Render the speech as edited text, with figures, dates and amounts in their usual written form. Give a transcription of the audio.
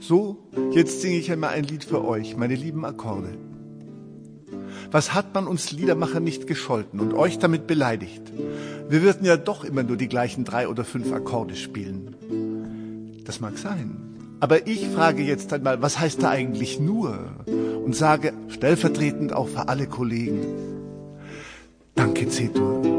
So, jetzt singe ich einmal ein Lied für euch, meine lieben Akkorde. Was hat man uns Liedermacher nicht gescholten und euch damit beleidigt? Wir würden ja doch immer nur die gleichen 3 oder 5 Akkorde spielen. Das mag sein. Aber ich frage jetzt einmal, was heißt da eigentlich nur? Und sage stellvertretend auch für alle Kollegen: Danke, C-Dur.